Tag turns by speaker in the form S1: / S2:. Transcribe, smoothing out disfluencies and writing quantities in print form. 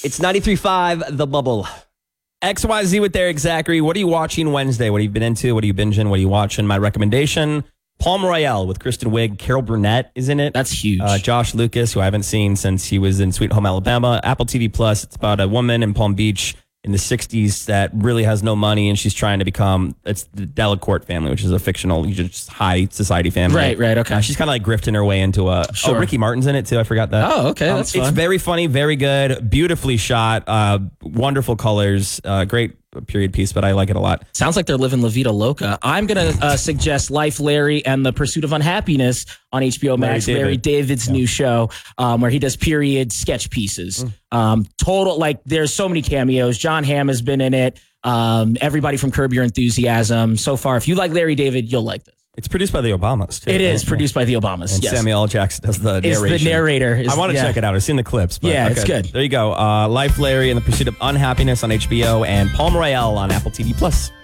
S1: It's 93.5 The Bubble. XYZ with Eric Zachary. What are you watching Wednesday? What have you been into? What are you binging? What are you watching? My recommendation, Palm Royale with Kristen Wiig. Carol Burnett is in it.
S2: That's huge.
S1: Josh Lucas, who I haven't seen since he was in Sweet Home Alabama. Apple TV Plus. It's about a woman in Palm Beach in the 60s that really has no money, and she's trying to become, it's the Delacorte family, which is a fictional, just high society family.
S2: Right, okay.
S1: She's kind of like grifting her way into
S2: Sure.
S1: Oh, Ricky Martin's in it too. I forgot that.
S2: Oh, okay, that's fun.
S1: It's very funny, very good, beautifully shot, wonderful colors, great period piece, but I like it a lot.
S2: Sounds like they're living La Vida Loca. I'm going to suggest Life, Larry, and the Pursuit of Unhappiness on HBO Max. Larry David's new show where he does period sketch pieces. Total, like, there's so many cameos. John Hamm has been in it. Everybody from Curb Your Enthusiasm. So far, if you like Larry David, you'll like this.
S1: It's produced by the Obamas, too.
S2: It is produced by the Obamas,
S1: and
S2: yes.
S1: Samuel L. Jackson does the narration.
S2: Is the narrator.
S1: I want to check it out. I've seen the clips. But
S2: yeah, it's good.
S1: There you go. Life, Larry, and the Pursuit of Unhappiness on HBO, and Palm Royale on Apple TV+.